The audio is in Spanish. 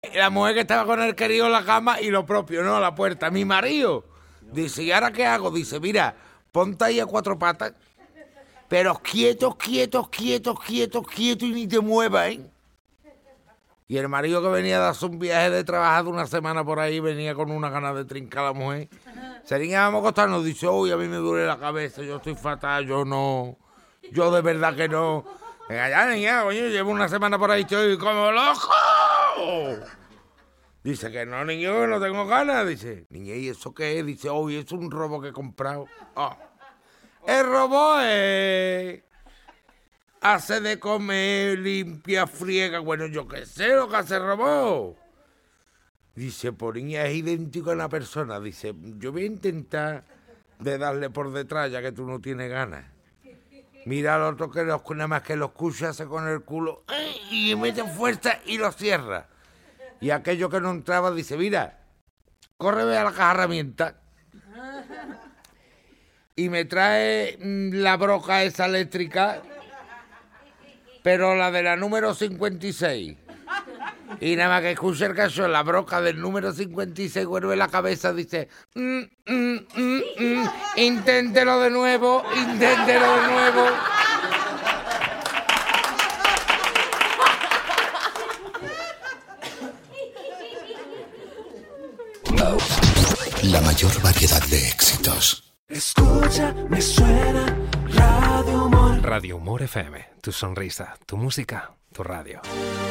La mujer que estaba con el querido en la cama y lo propio, no, a la puerta. Mi marido dice, ¿y ahora qué hago? Dice, mira, ponte ahí a cuatro patas, pero quietos y ni te muevas, ¿eh? Y el marido que venía de hacer un viaje de trabajo de una semana por ahí, venía con una ganas de trincar a la mujer. Sería, vamos a acostarnos, dice, uy, a mí me duele la cabeza, yo estoy fatal, yo de verdad que no. Venga, ya, niña, coño, llevo una semana por ahí, estoy como loco. Dice que no, niño, que no tengo ganas. Dice, niña, ¿y eso qué es? Dice, uy, es un robo que he comprado. Oh. El robot hace de comer, limpia, friega. Bueno, yo qué sé lo que hace el robot. Dice, por niña, es idéntico a una persona. Dice, yo voy a intentar de darle por detrás, ya que tú no tienes ganas. Mira al otro que nada más que lo escucha, hace con el culo y mete fuerza y lo cierra. Y aquello que no entraba dice, mira, corre, ve a la caja herramientas y me trae la broca esa eléctrica, pero la de la número 56. Y nada más que escucha el caso, la broca del número 56, vuelve la cabeza, dice, inténtelo de nuevo. La mayor variedad de éxitos. Escucha, me suena Radio Humor. Radio Humor FM, tu sonrisa, tu música, tu radio.